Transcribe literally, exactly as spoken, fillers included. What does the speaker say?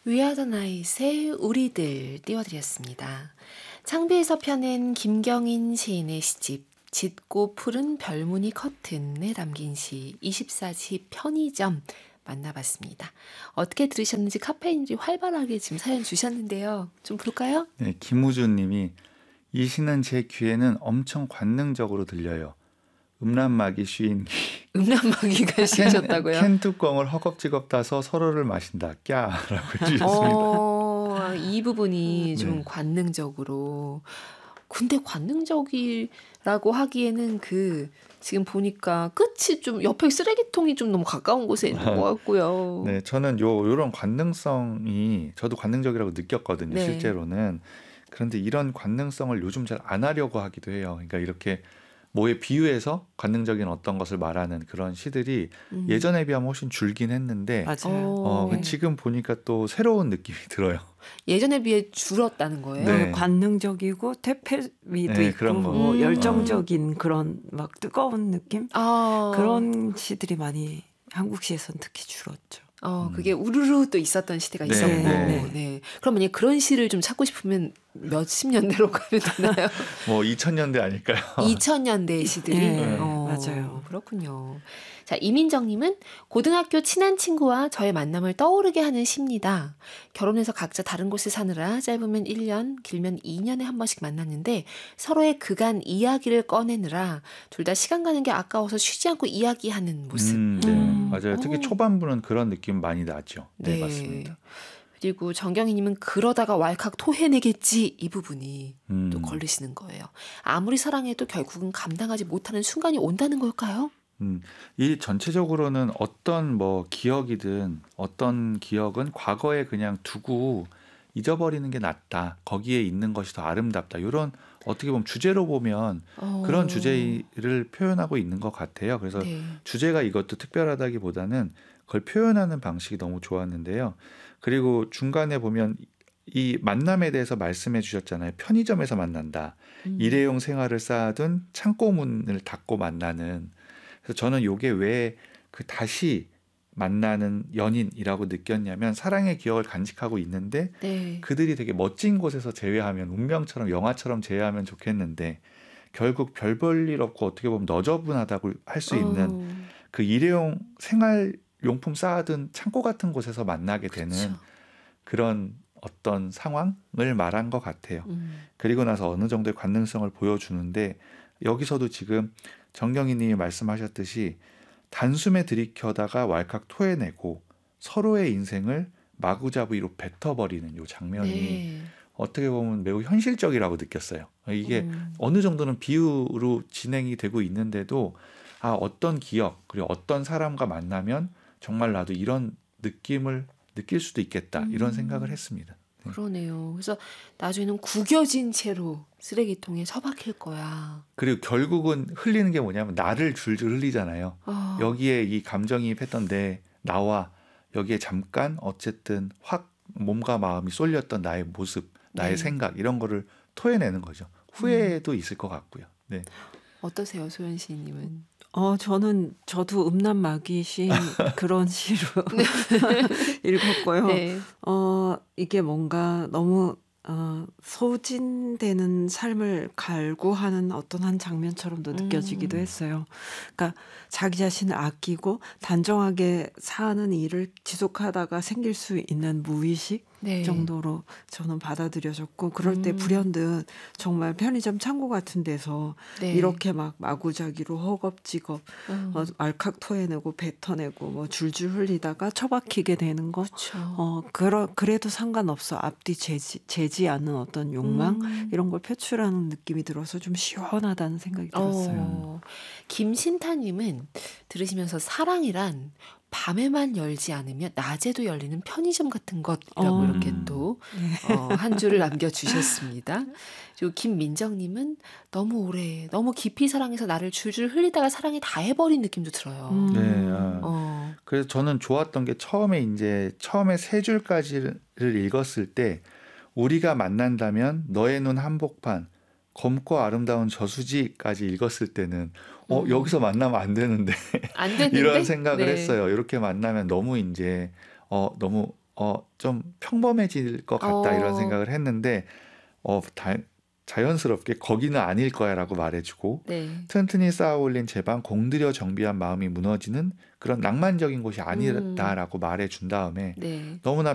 위아더 나잇의 우리들 띄워드렸습니다. 창비에서 펴낸 김경인 시인의 시집 짙고 푸른 별무늬 커튼에 담긴 시 이십사 지 편의점 만나봤습니다. 어떻게 들으셨는지 카페인들이 활발하게 지금 사연 주셨는데요. 좀 볼까요? 네, 김우준 님이 이 시는 제 귀에는 엄청 관능적으로 들려요. 음란마귀 쉬인기. 음란마귀가 쉬셨다고요? 캔 뚜껑을 허겁지겁 따서 서로를 마신다. 꺄라고 해주셨습니다. 어, 이 부분이 네. 좀 관능적으로. 근데 관능적이라고 하기에는 그 지금 보니까 끝이 좀 옆에 쓰레기통이 좀 너무 가까운 곳에 있는 것 같고요. 네, 저는 요 요런 관능성이 저도 관능적이라고 느꼈거든요. 네. 실제로는. 그런데 이런 관능성을 요즘 잘 안 하려고 하기도 해요. 그러니까 이렇게 뭐에 비유해서 관능적인 어떤 것을 말하는 그런 시들이 음. 예전에 비하면 훨씬 줄긴 했는데 맞아요. 어, 네. 지금 보니까 또 새로운 느낌이 들어요. 예전에 비해 줄었다는 거예요. 네. 관능적이고 퇴폐미도 네, 있고 그런 거. 뭐 음. 열정적인 그런 막 뜨거운 느낌 아, 그런 시들이 많이 한국 시에서는 특히 줄었죠. 어, 음. 그게 우르르 또 있었던 시대가 네, 있었고, 네. 네. 그럼 만약 그런 시를 좀 찾고 싶으면 몇십 년대로 가면 되나요? 뭐 이천 년대 아닐까요? 이천 년대 시들이? 네, 어, 맞아요. 그렇군요. 자, 이민정님은 고등학교 친한 친구와 저의 만남을 떠오르게 하는 시입니다. 결혼해서 각자 다른 곳에 사느라 짧으면 일 년, 길면 이 년에 한 번씩 만났는데 서로의 그간 이야기를 꺼내느라 둘 다 시간 가는 게 아까워서 쉬지 않고 이야기하는 모습. 음, 네. 음. 맞아요. 특히 오. 초반부는 그런 느낌 많이 나죠. 네, 네. 맞습니다. 그리고 정경희님은 그러다가 왈칵 토해내겠지 이 부분이 음. 또 걸리시는 거예요. 아무리 사랑해도 결국은 감당하지 못하는 순간이 온다는 걸까요? 음, 이 전체적으로는 어떤 뭐 기억이든 어떤 기억은 과거에 그냥 두고 잊어버리는 게 낫다. 거기에 있는 것이 더 아름답다. 이런 어떻게 보면 주제로 보면 어, 그런 주제를 표현하고 있는 것 같아요. 그래서 네. 주제가 이것도 특별하다기보다는 그걸 표현하는 방식이 너무 좋았는데요. 그리고 중간에 보면 이 만남에 대해서 말씀해 주셨잖아요. 편의점에서 만난다. 음. 일회용 생활을 쌓아둔 창고 문을 닫고 만나는. 그래서 저는 이게 왜 그 다시 만나는 연인이라고 느꼈냐면 사랑의 기억을 간직하고 있는데 네. 그들이 되게 멋진 곳에서 재회하면 운명처럼 영화처럼 재회하면 좋겠는데 결국 별 볼 일 없고 어떻게 보면 너저분하다고 할 수 있는 어, 그 일회용 생활용품 쌓아둔 창고 같은 곳에서 만나게 되는 그쵸. 그런 어떤 상황을 말한 것 같아요. 음. 그리고 나서 어느 정도의 관능성을 보여주는데 여기서도 지금 정경희 님이 말씀하셨듯이 단숨에 들이켜다가 왈칵 토해내고 서로의 인생을 마구잡이로 뱉어버리는 이 장면이 네. 어떻게 보면 매우 현실적이라고 느꼈어요. 이게 음. 어느 정도는 비유로 진행이 되고 있는데도 아, 어떤 기억 그리고 어떤 사람과 만나면 정말 나도 이런 느낌을 느낄 수도 있겠다 이런 음. 생각을 했습니다. 네. 그러네요. 그래서 나중에는 구겨진 채로 쓰레기통에 처박힐 거야. 그리고 결국은 흘리는 게 뭐냐면 나를 줄줄 흘리잖아요. 어, 여기에 이 감정이입했던 내 나와 여기에 잠깐 어쨌든 확 몸과 마음이 쏠렸던 나의 모습, 나의 네. 생각 이런 거를 토해내는 거죠. 후회도 있을 것 같고요. 네. 어떠세요, 소연 시인님은? 어, 저는 저도 음란마귀 시인 그런 시로 읽었고요. 네. 어, 이게 뭔가 너무 어, 소진되는 삶을 갈구하는 어떤 한 장면처럼도 느껴지기도 음. 했어요. 그러니까 자기 자신을 아끼고 단정하게 사는 일을 지속하다가 생길 수 있는 무의식 네. 정도로 저는 받아들여졌고 그럴 때 음. 불현듯 정말 편의점 창고 같은 데서 네. 이렇게 막 마구잡이로 허겁지겁 음. 어, 알칵 토해내고 뱉어내고 뭐 줄줄 흘리다가 처박히게 되는 거 그렇죠. 어, 그러, 그래도 상관없어. 앞뒤 재지, 재지 않는 어떤 욕망 음. 이런 걸 표출하는 느낌이 들어서 좀 시원하다는 생각이 들었어요. 어, 김신타님은 들으시면서 사랑이란 밤에만 열지 않으면 낮에도 열리는 편의점 같은 것이라고 어. 이렇게 또 어, 한 줄을 남겨주셨습니다. 그리고 김민정님은 너무 오래 너무 깊이 사랑해서 나를 줄줄 흘리다가 사랑이 다 해버린 느낌도 들어요. 음. 네. 아, 어, 그래서 저는 좋았던 게 처음에 이제 처음에 세 줄까지를 읽었을 때 우리가 만난다면 너의 눈 한복판 검고 아름다운 저수지까지 읽었을 때는 어 음. 여기서 만나면 안 되는데 안 되는데 이런 생각을 네. 했어요. 이렇게 만나면 너무 이제 어 너무 어, 좀 평범해질 것 같다 이런 어. 생각을 했는데 어, 다, 자연스럽게 거기는 아닐 거야라고 말해주고 네. 튼튼히 쌓아올린 제방 공들여 정비한 마음이 무너지는 그런 낭만적인 곳이 음. 아니다라고 말해준 다음에 네. 너무나